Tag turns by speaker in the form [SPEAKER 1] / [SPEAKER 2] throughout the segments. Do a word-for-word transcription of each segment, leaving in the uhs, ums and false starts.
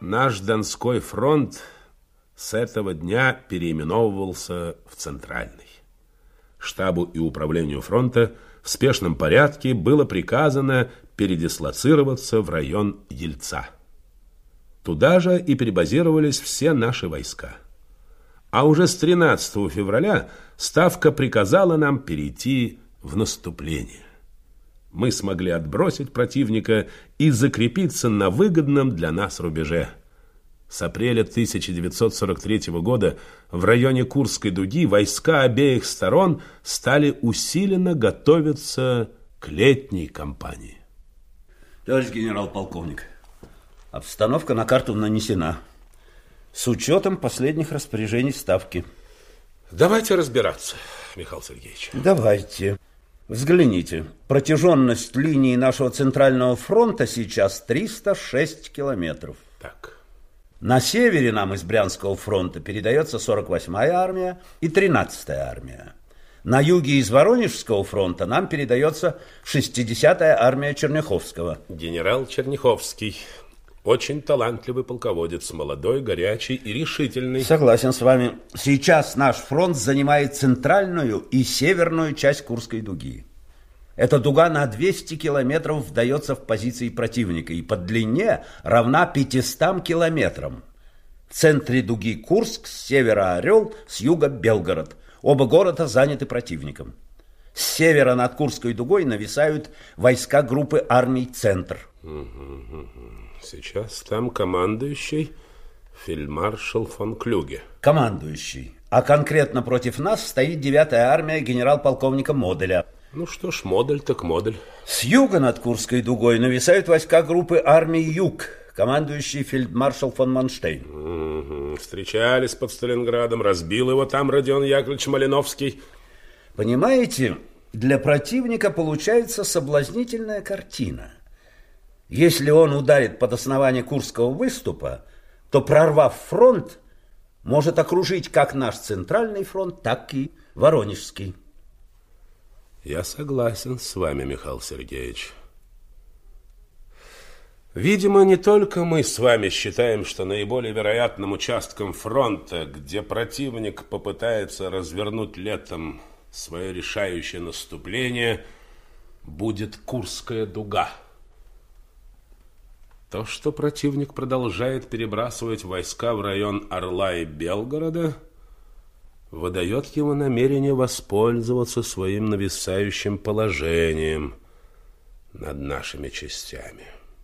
[SPEAKER 1] Наш Донской фронт с этого дня переименовывался в Центральный. Штабу и управлению фронта в спешном порядке было приказано передислоцироваться в район Ельца. Туда же и перебазировались все наши войска. А уже с тринадцатого февраля Ставка приказала нам перейти в наступление. Мы смогли отбросить противника и закрепиться на выгодном для нас рубеже. С апреля тысяча девятьсот сорок третьего года в районе Курской дуги войска обеих сторон стали усиленно готовиться к летней кампании.
[SPEAKER 2] Товарищ генерал-полковник, обстановка на карту нанесена с учетом последних распоряжений Ставки.
[SPEAKER 1] Давайте разбираться, Михаил Сергеевич.
[SPEAKER 2] Давайте. Взгляните, протяженность линии нашего Центрального фронта сейчас триста шесть километров.
[SPEAKER 1] Так.
[SPEAKER 2] На севере нам из Брянского фронта передается сорок восьмая армия и тринадцатая армия. На юге из Воронежского фронта нам передается шестидесятая армия Черняховского.
[SPEAKER 1] Генерал Черняховский. Очень талантливый полководец, молодой, горячий и решительный.
[SPEAKER 2] Согласен с вами. Сейчас наш фронт занимает центральную и северную часть Курской дуги. Эта дуга на двести километров вдается в позиции противника и по длине равна пятистам километрам. В центре дуги Курск, с севера Орел, с юга Белгород. Оба города заняты противником. С севера над Курской дугой нависают войска группы армий «Центр».
[SPEAKER 1] Сейчас там командующий фельдмаршал фон Клюге.
[SPEAKER 2] Командующий. А конкретно против нас стоит девятая армия генерал-полковника Моделя.
[SPEAKER 1] Ну что ж, Модель так Модель.
[SPEAKER 2] С юга над Курской дугой нависают войска группы армий «Юг», командующий фельдмаршал фон Манштейн.
[SPEAKER 1] Угу. Встречались под Сталинградом, разбил его там Родион Яковлевич Малиновский.
[SPEAKER 2] Понимаете, для противника получается соблазнительная картина. Если он ударит под основание Курского выступа, то, прорвав фронт, может окружить как наш Центральный фронт, так и Воронежский.
[SPEAKER 1] Я согласен с вами, Михаил Сергеевич. Видимо, не только мы с вами считаем, что наиболее вероятным участком фронта, где противник попытается развернуть летом свое решающее наступление, будет Курская дуга. То, что противник продолжает перебрасывать войска в район Орла и Белгорода, выдает его намерение воспользоваться своим нависающим положением над нашими частями.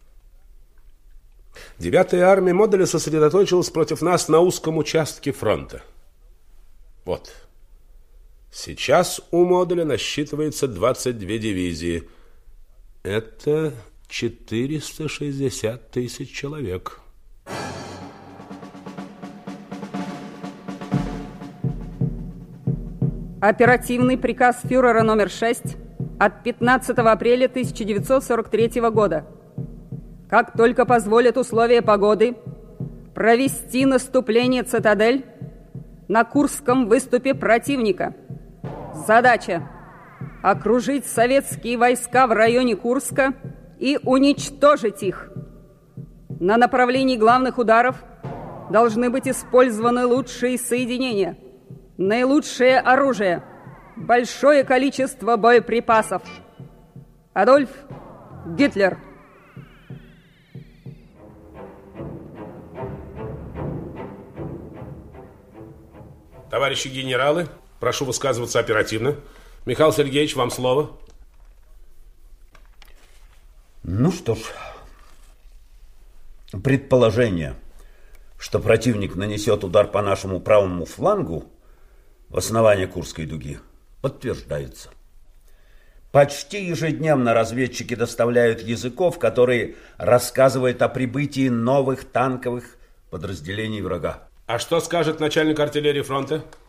[SPEAKER 1] Девятая армия Моделя сосредоточилась против нас на узком участке фронта. Вот. Сейчас у Моделя насчитывается двадцать две дивизии. Это четыреста шестьдесят тысяч человек.
[SPEAKER 3] Оперативный приказ фюрера номер шесть от пятнадцатого апреля тысяча девятьсот сорок третьего года. Как только позволят условия погоды, провести наступление «Цитадель» на Курском выступе противника. Задача – окружить советские войска в районе Курска и уничтожить их. На направлении главных ударов должны быть использованы лучшие соединения, наилучшее оружие, большое количество боеприпасов. Адольф Гитлер.
[SPEAKER 1] Товарищи генералы, прошу высказываться оперативно. Михаил Сергеевич, вам слово.
[SPEAKER 2] Ну что ж, предположение, что противник нанесет удар по нашему правому флангу в основание Курской дуги, подтверждается. Почти ежедневно разведчики доставляют языков, которые рассказывают о прибытии новых танковых подразделений врага.
[SPEAKER 1] А что скажет начальник артиллерии фронта?